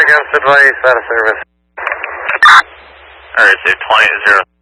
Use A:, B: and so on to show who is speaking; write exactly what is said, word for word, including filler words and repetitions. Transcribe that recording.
A: against advice, out of service.
B: Alright, so twenty zero.